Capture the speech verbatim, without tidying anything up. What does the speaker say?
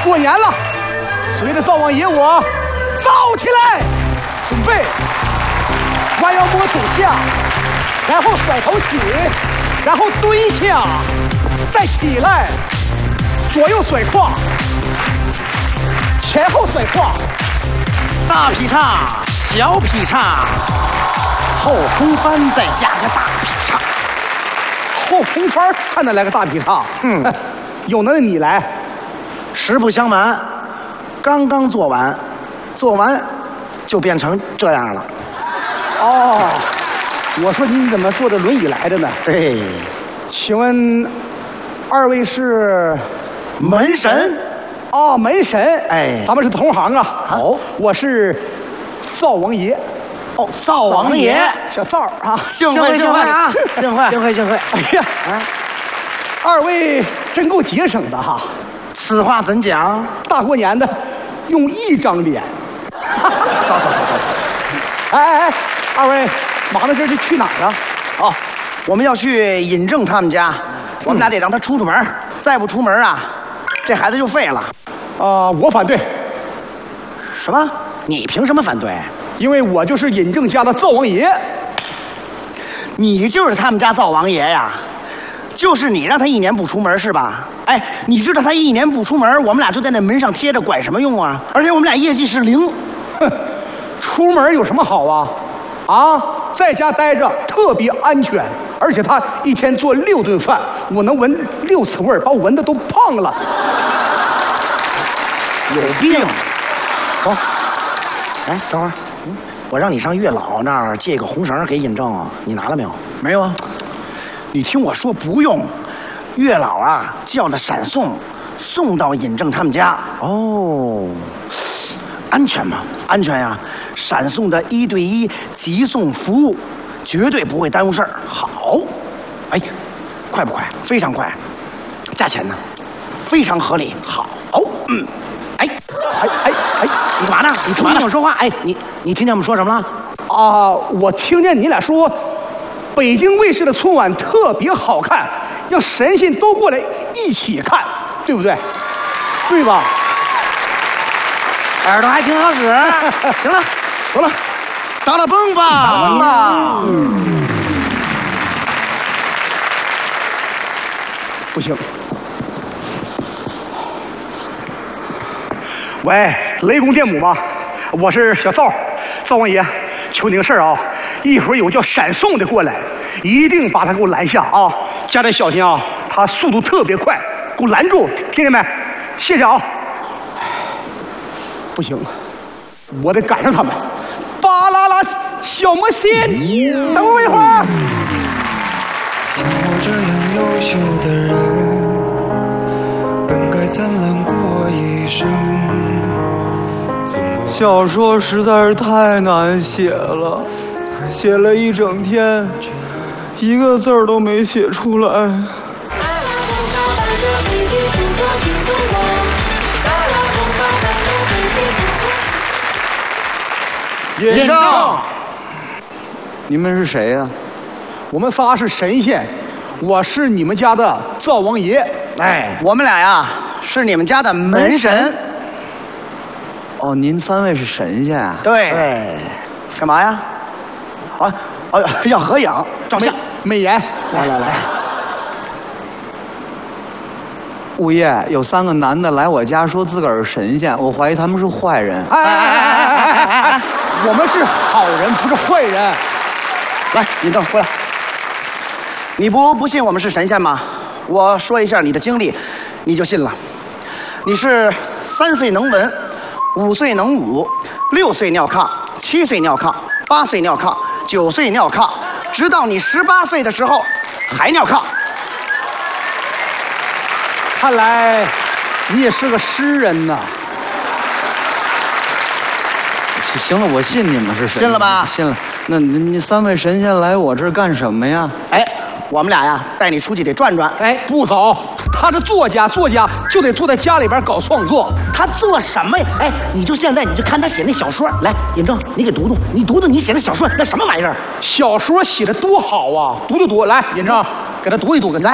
过年了，随着灶王爷我造起来，准备弯腰摸土下，然后甩头起，然后蹲下，再起来，左右甩胯，前后甩胯， 大劈叉，小劈叉，后空翻再加个大劈叉， 后空翻还能来个大劈叉？ 嗯， 有能耐你来。 实不相瞒，刚刚做完，做完就变成这样了。 哦，我说你怎么坐着轮椅来的呢？ 对， 请问二位是门神。 哦，门神。 哎， 咱们是同行啊。 好， 我是灶王爷。 哦，灶王爷， 小灶啊， 幸会幸会啊，幸会幸会幸会。 哎呀，啊，二位真够节省的哈。 此话怎讲？ 大过年的，用一张脸。 走走走走走走。 哎哎哎，二位忙着这是去哪儿啊？ 哦，我们要去尹正他们家，我们俩得让他出出门，再不出门啊，这孩子就废了。 啊、呃，我反对。 什么？你凭什么反对？ 因为我就是尹正家的灶王爷。 你就是他们家灶王爷呀？就是你让他一年不出门是吧？哎，你知道他一年不出门，我们俩就在那门上贴着，管什么用啊？而且我们俩业绩是零。 哼，出门有什么好啊？啊，在家待着特别安全，而且他一天做六顿饭，我能闻六次味儿，把我闻的都胖了。 有病！走，哎，等会儿，嗯，我让你上月老那儿借个红绳给尹正，你拿了没有？没有啊。你听我说，不用。月老啊，叫的闪送，送到尹正他们家。哦，安全吗？安全呀、啊！闪送的一对一急送服务，绝对不会耽误事儿。好，哎，快不快？非常快。价钱呢？非常合理。好，嗯，哎，哎哎哎，你干嘛呢？你干嘛呢？我说话。哎，你你听见我们说什么了？ 啊，我听见你俩说，北京卫视的春晚特别好看，让神仙都过来一起看，对不对？对吧？ 耳朵还挺好使。行了，走了，打打蹦吧，打蹦吧。嗯， 不行。喂，雷公电母吗？我是小灶，灶王爷，求你个事儿啊！一会儿有叫闪送的过来，一定把他给我拦下啊！加点小心啊，他速度特别快，给我拦住，听见没？谢谢啊！不行，我得赶上他们。巴啦啦，小魔仙，等我一会儿。 像我这样优秀的人，本该灿烂过一生。 小说实在是太难写了，写了一整天，一个字儿都没写出来。 尹正， 你们是谁呀、啊？ 我们仨是神仙，我是你们家的灶王爷。 哎，我们俩呀是你们家的门神。 哦，您三位是神仙啊？ 对。对，干嘛呀？啊，哦，要合影照相。 美颜， 来来来。 物业有三个男的来我家说自个儿是神仙，我怀疑他们是坏人。 哎哎哎哎哎哎哎！我们是好人，不是坏人。 来，尹正过来。你不不信我们是神仙吗？我说一下你的经历，你就信了。你是三岁能文，五岁能武，六岁尿炕，七岁尿炕，八岁尿炕，九岁尿炕，直到你十八岁的时候还尿炕。 看来你也是个诗人呐。 行了，我信你们是神仙。 信了吧？ 信了。那你三位神仙来我这儿干什么呀？ 哎，我们俩呀带你出去得转转。 哎，不走，他这作家，作家就得坐在家里边搞创作。 他做什么呀？哎，你就现在你就看他写那小说。来，尹正，你给读读，你读读你写的小说那什么玩意儿？ 小说写的多好啊！读读读，来，尹正，给他读一读，给他来。